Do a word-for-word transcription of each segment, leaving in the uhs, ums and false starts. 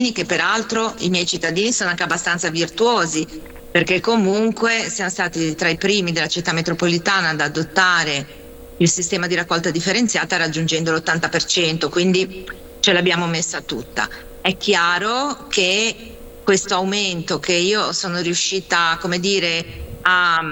che peraltro i miei cittadini sono anche abbastanza virtuosi, perché comunque siamo stati tra i primi della città metropolitana ad adottare il sistema di raccolta differenziata raggiungendo l'ottanta per cento, quindi ce l'abbiamo messa tutta. È chiaro che questo aumento che io sono riuscita, come dire, a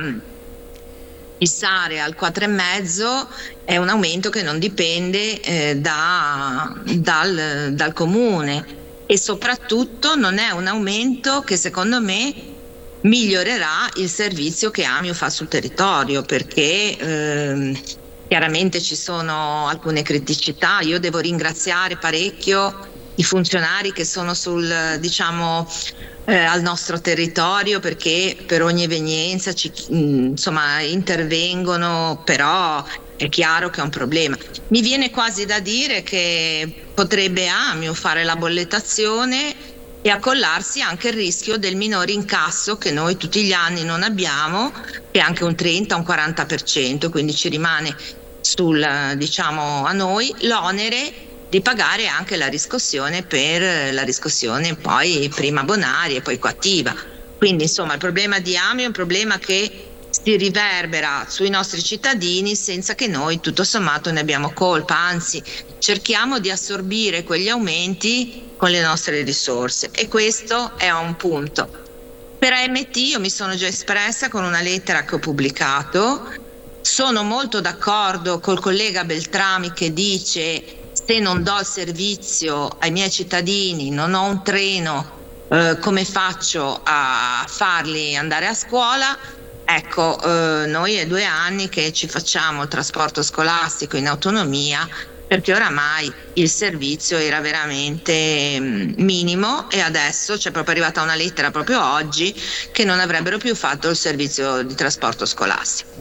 fissare al quattro e mezzo è un aumento che non dipende eh, da, dal, dal comune, e soprattutto non è un aumento che secondo me migliorerà il servizio che Amio fa sul territorio, perché ehm, chiaramente ci sono alcune criticità. Io devo ringraziare parecchio i funzionari che sono sul, diciamo, eh, al nostro territorio, perché per ogni evenienza ci, insomma, intervengono, però è chiaro che è un problema. Mi viene quasi da dire che potrebbe Amio fare la bollettazione e accollarsi anche il rischio del minore incasso che noi tutti gli anni non abbiamo, che è anche un trenta, un quaranta per cento, quindi ci rimane sul, diciamo, a noi l'onere di pagare anche la riscossione per la riscossione poi prima bonaria e poi coattiva. Quindi insomma il problema di Amio è un problema che si riverbera sui nostri cittadini senza che noi tutto sommato ne abbiamo colpa, anzi cerchiamo di assorbire quegli aumenti con le nostre risorse, e questo è un punto. Per A M T io mi sono già espressa con una lettera che ho pubblicato. Sono molto d'accordo col collega Beltrami che dice: se non do il servizio ai miei cittadini, non ho un treno, eh, come faccio a farli andare a scuola? Ecco, eh, noi è due anni che ci facciamo il trasporto scolastico in autonomia, perché oramai il servizio era veramente minimo, e adesso c'è proprio arrivata una lettera proprio oggi che non avrebbero più fatto il servizio di trasporto scolastico.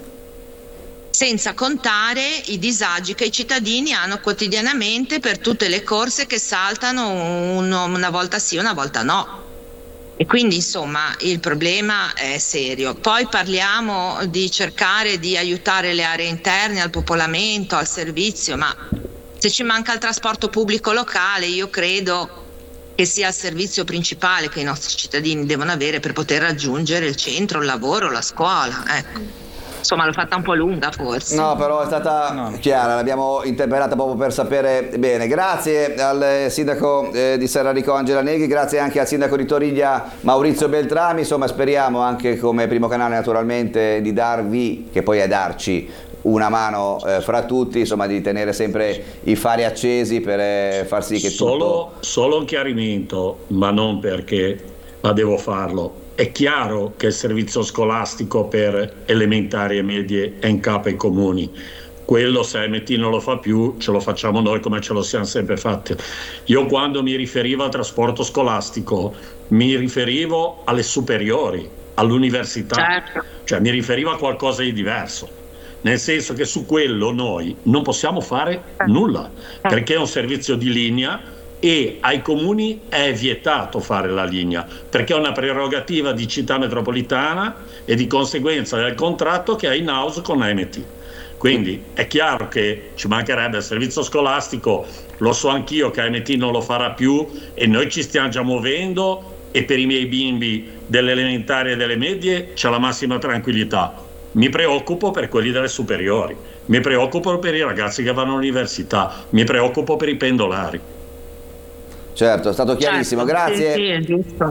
Senza contare i disagi che i cittadini hanno quotidianamente per tutte le corse che saltano uno, una volta sì, una volta no. E quindi insomma il problema è serio. Poi parliamo di cercare di aiutare le aree interne al popolamento, al servizio, ma se ci manca il trasporto pubblico locale, io credo che sia il servizio principale che i nostri cittadini devono avere per poter raggiungere il centro, il lavoro, la scuola, ecco. Insomma, l'ho fatta un po' lunga forse. No, però è stata no. chiara, l'abbiamo interpellata proprio per sapere bene. Grazie al sindaco eh, di Serrarico Angela Neghi, grazie anche al sindaco di Toriglia Maurizio Beltrami. Insomma, speriamo anche come primo canale naturalmente di darvi, che poi è darci, una mano eh, fra tutti, insomma, di tenere sempre i fari accesi per eh, far sì che solo, tutto... Solo un chiarimento, ma non perché ma devo farlo. È chiaro che il servizio scolastico per elementari e medie è in capo ai comuni. Quello, se A M T non lo fa più, ce lo facciamo noi come ce lo siamo sempre fatti. Io quando mi riferivo al trasporto scolastico mi riferivo alle superiori, all'università, certo. Cioè mi riferivo a qualcosa di diverso. Nel senso che su quello noi non possiamo fare nulla, perché è un servizio di linea e ai comuni è vietato fare la linea, perché è una prerogativa di città metropolitana e di conseguenza del contratto che è in house con A M T. Quindi è chiaro che ci mancherebbe il servizio scolastico, lo so anch'io che A M T non lo farà più e noi ci stiamo già muovendo, e per i miei bimbi delle elementari e delle medie c'è la massima tranquillità. Mi preoccupo per quelli delle superiori, mi preoccupo per i ragazzi che vanno all'università, mi preoccupo per i pendolari. Certo, è stato chiarissimo, certo, grazie. Sì, sì, è giusto.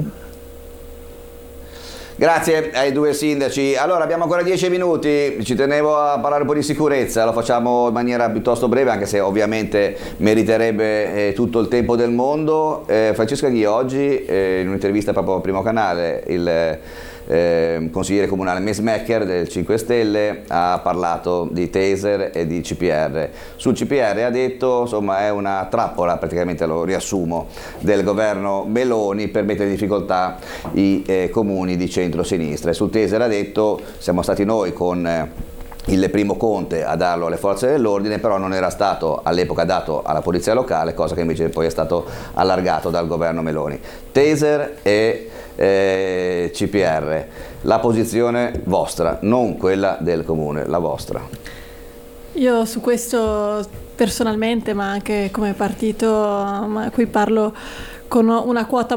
Grazie ai due sindaci. Allora, abbiamo ancora dieci minuti, ci tenevo a parlare un po' di sicurezza, lo facciamo in maniera piuttosto breve, anche se ovviamente meriterebbe eh, tutto il tempo del mondo. Eh, Francesca Ghi oggi, eh, in un'intervista proprio al Primo Canale, il eh, consigliere comunale Mesmecher del cinque Stelle ha parlato di taser e di C P R. Sul C P R ha detto, insomma, è una trappola, praticamente lo riassumo, del governo Meloni per mettere in difficoltà i eh, comuni di centro-sinistra. E sul taser ha detto, siamo stati noi con eh, il primo Conte a darlo alle forze dell'ordine, però non era stato all'epoca dato alla polizia locale, cosa che invece poi è stato allargato dal governo Meloni. Taser e eh, C P R, la posizione vostra, non quella del comune, la vostra. Io su questo personalmente, ma anche come partito, ma qui parlo con una quota